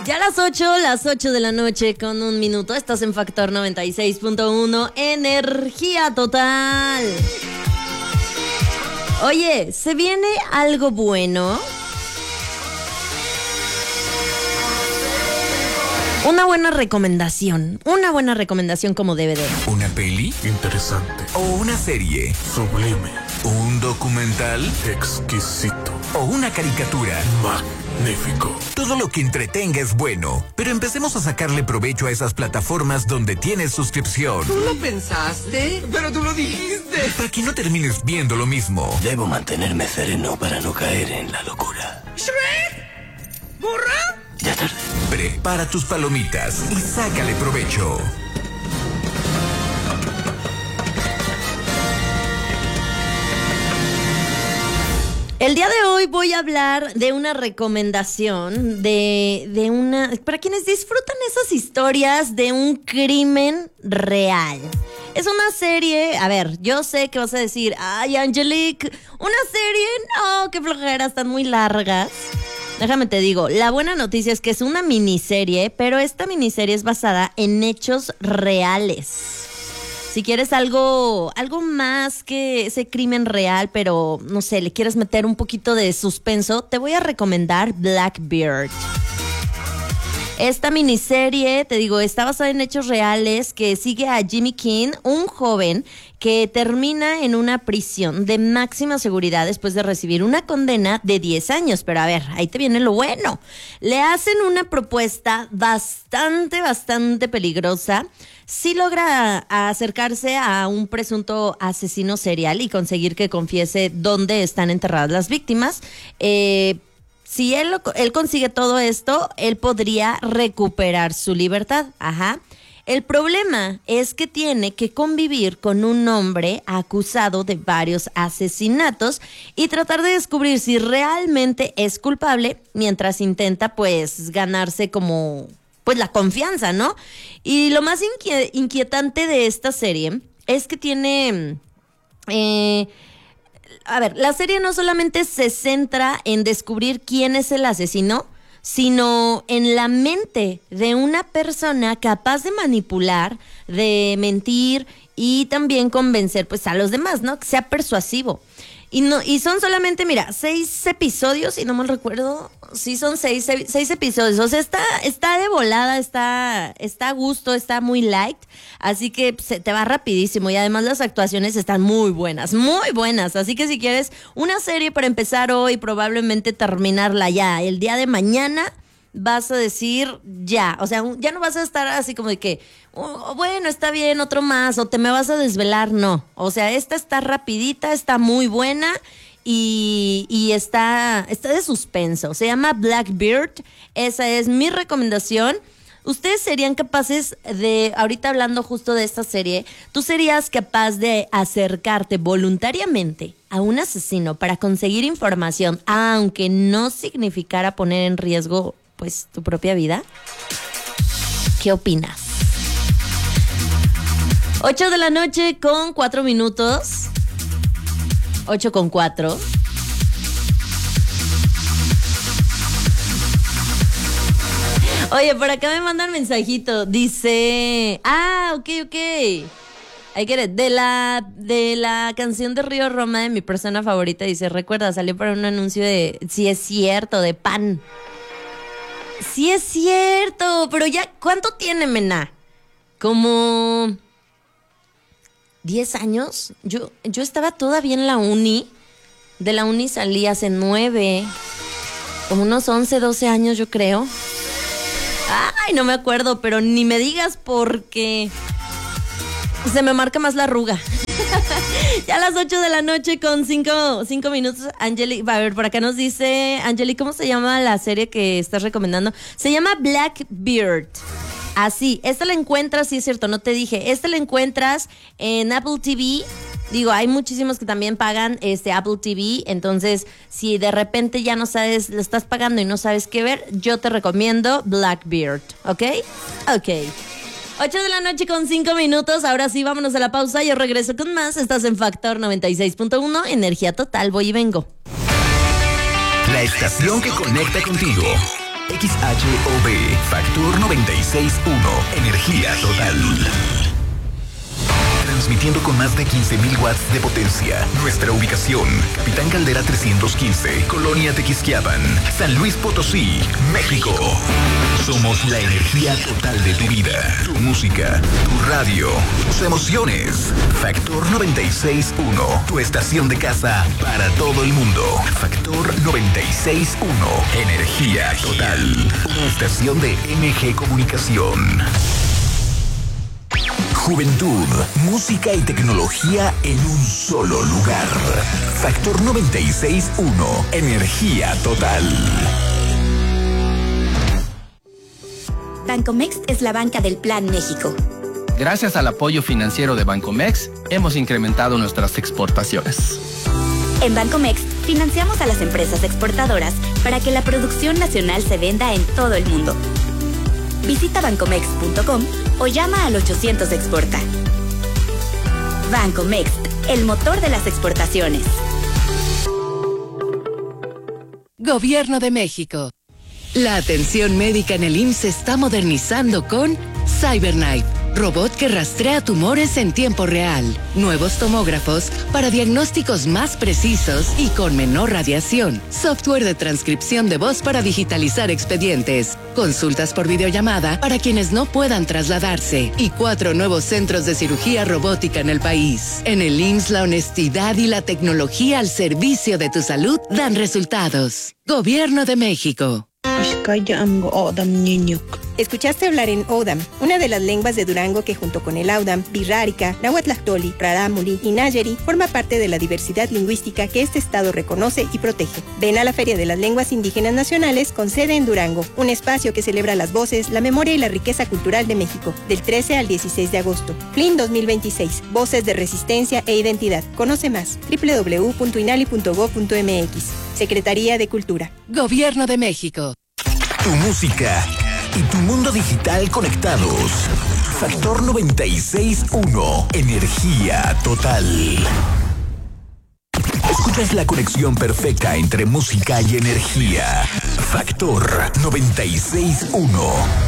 Ya las 8 de la noche con 1 minuto. Estás en Factor 96.1, energía total. Oye, ¿se viene algo bueno? Una buena recomendación como debe de. ¿Una peli? Interesante. ¿O una serie? Sublime. ¿Un documental? Exquisito. ¿O una caricatura? Magnífico. Todo lo que entretenga es bueno, pero empecemos a sacarle provecho a esas plataformas donde tienes suscripción. ¿Tú lo pensaste? Pero tú lo dijiste. Para que no termines viendo lo mismo. Debo mantenerme sereno para no caer en la locura. ¿Shrek? ¿Burra? Ya tarde. Prepara tus palomitas y sácale provecho. El día de hoy voy a hablar de una recomendación de una... para quienes disfrutan esas historias de un crimen real. Es una serie... A ver, yo sé que vas a decir, ay, Angelique, ¿una serie? No, qué flojera, están muy largas. Déjame te digo, la buena noticia es que es una miniserie, pero esta miniserie es basada en hechos reales. Si quieres algo más que ese crimen real, pero no sé, le quieres meter un poquito de suspenso, te voy a recomendar Blackbeard. Esta miniserie, te digo, está basada en hechos reales que sigue a Jimmy King, un joven que termina en una prisión de máxima seguridad después de recibir una condena de 10 años. Pero a ver, ahí te viene lo bueno. Le hacen una propuesta bastante peligrosa. Sí logra acercarse a un presunto asesino serial y conseguir que confiese dónde están enterradas las víctimas. Si él consigue todo esto, él podría recuperar su libertad. Ajá. El problema es que tiene que convivir con un hombre acusado de varios asesinatos y tratar de descubrir si realmente es culpable mientras intenta pues ganarse como pues la confianza, ¿no? Y lo más inquietante de esta serie es que tiene... A ver, la serie no solamente se centra en descubrir quién es el asesino, sino en la mente de una persona capaz de manipular, de mentir y también convencer pues a los demás, ¿no? Que sea persuasivo. Y son solamente, mira, 6 episodios, si no mal recuerdo. Sí, son 6 episodios. O sea, está de volada, está a gusto, está muy light. Así que se te va rapidísimo. Y además las actuaciones están muy buenas, muy buenas. Así que si quieres una serie para empezar hoy, probablemente terminarla ya el día de mañana, vas a decir ya. O sea, ya no vas a estar así como de que, bueno, está bien, otro más, o te me vas a desvelar. No. O sea, esta está rapidita, está muy buena y está de suspenso. Se llama Blackbeard. Esa es mi recomendación. ¿Ustedes serían capaces de, ahorita hablando justo de esta serie, tú serías capaz de acercarte voluntariamente a un asesino para conseguir información, aunque no significara poner en riesgo pues tu propia vida? ¿Qué opinas? 8 de la noche con 4 minutos. 8 con 4. Oye, por acá me mandan mensajito. Dice... ok. I get it. De la canción de Río Roma, de mi persona favorita, dice, recuerda, salió para un anuncio de... Sí es cierto, de pan. Sí es cierto, pero ya... ¿Cuánto tiene, Mena? Como... 10 años. Yo estaba todavía en la uni. De la uni salí hace 9. Como unos 11, 12 años, yo creo. Ay, no me acuerdo, pero ni me digas porque se me marca más la arruga. Ya a las 8 de la noche con 5 minutos, Angeli, a ver, por acá nos dice, Angeli, ¿cómo se llama la serie que estás recomendando? Se llama Blackbeard. Así, esta la encuentras, sí es cierto, no te dije, esta la encuentras en Apple TV. Digo, hay muchísimos que también pagan Apple TV, entonces si de repente ya no sabes, lo estás pagando y no sabes qué ver, yo te recomiendo Blackbeard, ¿ok? Ok. 8 de la noche con 5 minutos, ahora sí, vámonos a la pausa, yo regreso con más, estás en Factor 96.1, energía total, voy y vengo. La estación que conecta contigo. XHOB, Factor 96.1, energía total. Transmitiendo con más de 15,000 watts de potencia. Nuestra ubicación: Capitán Caldera 315, Colonia Tequisquiapan, San Luis Potosí, México. Somos la energía total de tu vida, tu música, tu radio, tus emociones. Factor 96.1, tu estación de casa para todo el mundo. Factor 96.1, energía total. Una estación de MG Comunicación. Juventud, música y tecnología en un solo lugar. Factor 96.1, energía total. Bancomext es la banca del Plan México. Gracias al apoyo financiero de Bancomext, hemos incrementado nuestras exportaciones. En Bancomext, financiamos a las empresas exportadoras para que la producción nacional se venda en todo el mundo. Visita bancomext.com o llama al 800 Exporta. Bancomext, el motor de las exportaciones. Gobierno de México. La atención médica en el IMSS se está modernizando con CyberKnife, robot que rastrea tumores en tiempo real. Nuevos tomógrafos para diagnósticos más precisos y con menor radiación. Software de transcripción de voz para digitalizar expedientes. Consultas por videollamada para quienes no puedan trasladarse. Y 4 nuevos centros de cirugía robótica en el país. En el IMSS, la honestidad y la tecnología al servicio de tu salud dan resultados. Gobierno de México. Escuchaste hablar en Odam, una de las lenguas de Durango que junto con el Audam, Birrárica, Nahuatlactoli, Rarámuri y Nayeri forma parte de la diversidad lingüística que este estado reconoce y protege. Ven a la Feria de las Lenguas Indígenas Nacionales con sede en Durango, un espacio que celebra las voces, la memoria y la riqueza cultural de México, del 13 al 16 de agosto. FLIN 2026, Voces de Resistencia e Identidad. Conoce más, www.inali.gov.mx. Secretaría de Cultura. Gobierno de México. Tu música y tu mundo digital conectados. Factor 96.1, energía total. Escuchas la conexión perfecta entre música y energía. Factor 96.1.